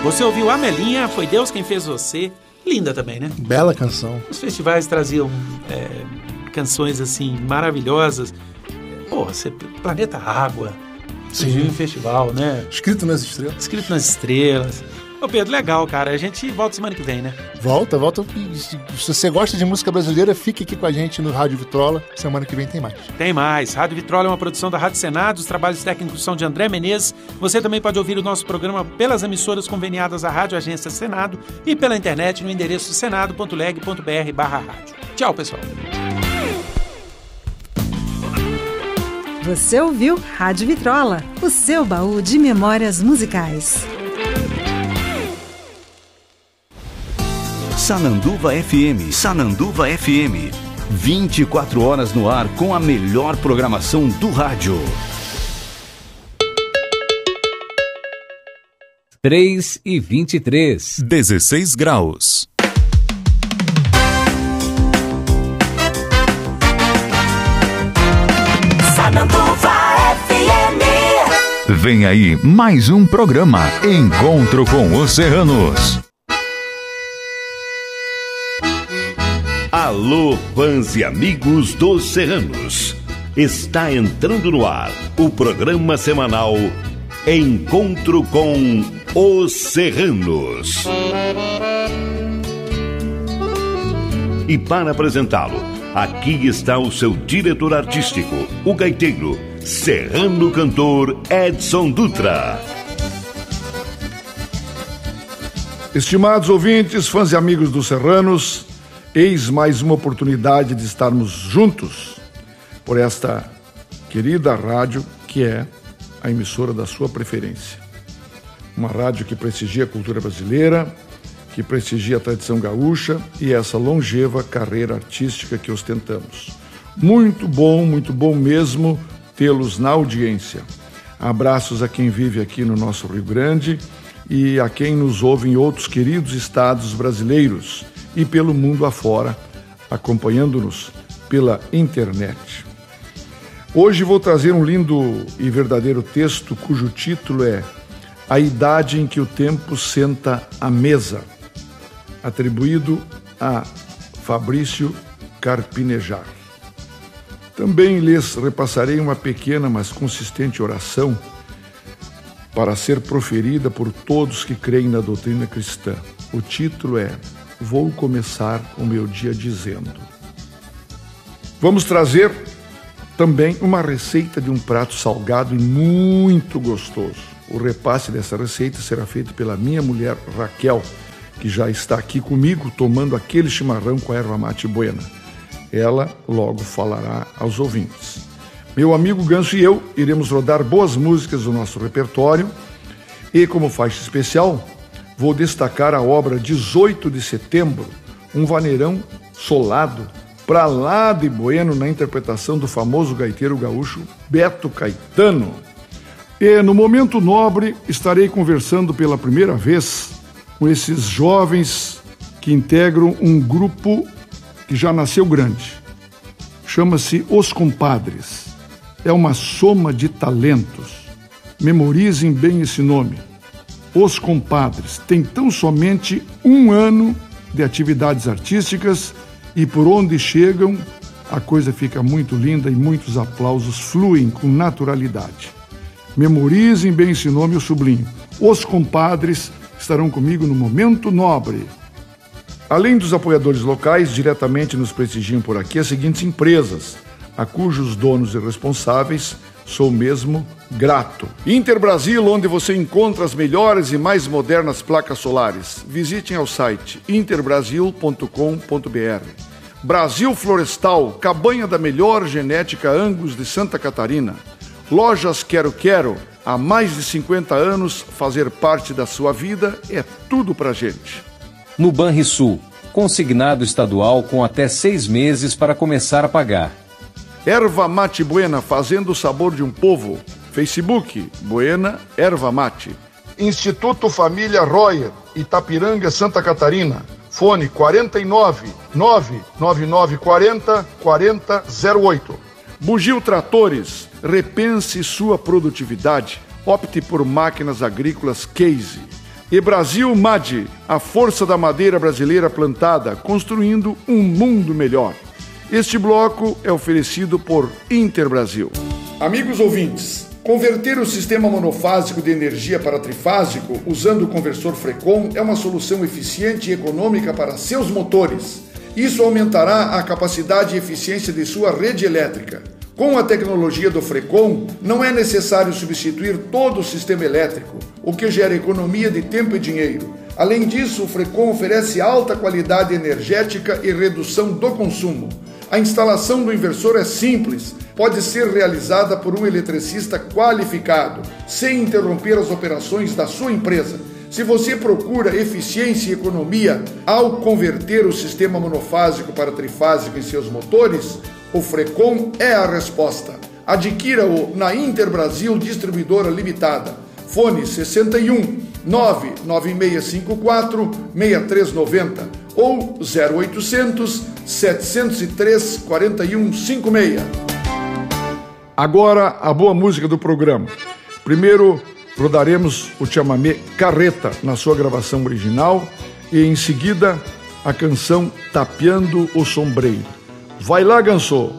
Você ouviu Amelinha, Foi Deus Quem Fez Você. Linda também, né? Bela canção. Os festivais traziam canções assim maravilhosas. Pô, Planeta Água. Surgiu em festival, né? Escrito nas Estrelas. Escrito nas Estrelas. Ô Pedro, legal, cara. A gente volta semana que vem, né? Volta. Se você gosta de música brasileira, fique aqui com a gente no Rádio Vitrola. Semana que vem tem mais. Tem mais. Rádio Vitrola é uma produção da Rádio Senado. Os trabalhos técnicos são de André Menezes. Você também pode ouvir o nosso programa pelas emissoras conveniadas à Rádio Agência Senado e pela internet no endereço senado.leg.br/rádio. Tchau, pessoal. Você ouviu Rádio Vitrola, o seu baú de memórias musicais. Sananduva FM. 24 horas no ar com a melhor programação do rádio. 3:23. 16 graus. Sananduva FM. Vem aí mais um programa Encontro com os Serranos. Alô, fãs e amigos dos Serranos. Está entrando no ar o programa semanal Encontro com os Serranos. E para apresentá-lo, aqui está o seu diretor artístico, o gaiteiro, serrano cantor Edson Dutra. Estimados ouvintes, fãs e amigos dos Serranos, eis mais uma oportunidade de estarmos juntos por esta querida rádio que é a emissora da sua preferência. Uma rádio que prestigia a cultura brasileira, que prestigia a tradição gaúcha e essa longeva carreira artística que ostentamos. Muito bom mesmo tê-los na audiência. Abraços a quem vive aqui no nosso Rio Grande e a quem nos ouve em outros queridos estados brasileiros e pelo mundo afora, acompanhando-nos pela internet. Hoje vou trazer um lindo e verdadeiro texto cujo título é A Idade em que o Tempo Senta à Mesa, atribuído a Fabrício Carpinejar. Também lhes repassarei uma pequena, mas consistente oração para ser proferida por todos que creem na doutrina cristã. O título é Vou começar o meu dia dizendo. Vamos trazer também uma receita de um prato salgado e muito gostoso. O repasse dessa receita será feito pela minha mulher Raquel, que já está aqui comigo tomando aquele chimarrão com a erva mate buena. Ela logo falará aos ouvintes. Meu amigo Ganso e eu iremos rodar boas músicas do nosso repertório e, como faixa especial, vou destacar a obra 18 de Setembro, um vaneirão solado, pra lá de bueno na interpretação do famoso gaiteiro gaúcho Beto Caetano. E no Momento Nobre estarei conversando pela primeira vez com esses jovens que integram um grupo que já nasceu grande. Chama-se Os Compadres. É uma soma de talentos. Memorizem bem esse nome. Os Compadres tem tão somente 1 ano de atividades artísticas e por onde chegam a coisa fica muito linda e muitos aplausos fluem com naturalidade. Memorizem bem esse nome, eu sublinho. Os Compadres estarão comigo no Momento Nobre. Além dos apoiadores locais, diretamente nos prestigiam por aqui as seguintes empresas, a cujos donos e responsáveis sou mesmo grato. Interbrasil, onde você encontra as melhores e mais modernas placas solares. Visitem ao site interbrasil.com.br. Brasil Florestal, cabanha da melhor genética Angus de Santa Catarina. Lojas Quero Quero, há mais de 50 anos, fazer parte da sua vida é tudo pra gente. No Banrisul, consignado estadual com até 6 meses para começar a pagar. Erva Mate Buena, fazendo o sabor de um povo. Facebook, Buena Erva Mate. Instituto Família Royer, Itapiranga, Santa Catarina. Fone 49 99940 4008. Bugio Tratores, repense sua produtividade. Opte por máquinas agrícolas Case. E Brasil MAD, a força da madeira brasileira plantada, construindo um mundo melhor. Este bloco é oferecido por Interbrasil. Amigos ouvintes, converter o sistema monofásico de energia para trifásico usando o conversor Frecon é uma solução eficiente e econômica para seus motores. Isso aumentará a capacidade e eficiência de sua rede elétrica. Com a tecnologia do Frecon, não é necessário substituir todo o sistema elétrico, o que gera economia de tempo e dinheiro. Além disso, o Frecon oferece alta qualidade energética e redução do consumo. A instalação do inversor é simples, pode ser realizada por um eletricista qualificado, sem interromper as operações da sua empresa. Se você procura eficiência e economia ao converter o sistema monofásico para trifásico em seus motores, o Frecon é a resposta. Adquira-o na Interbrasil Distribuidora Limitada. Fone 61 99654 6390 ou 0800 703 4156. Agora a boa música do programa. Primeiro rodaremos o chamamé Carreta na sua gravação original e em seguida a canção Tapeando o Sombreiro. Vai lá, Gansô!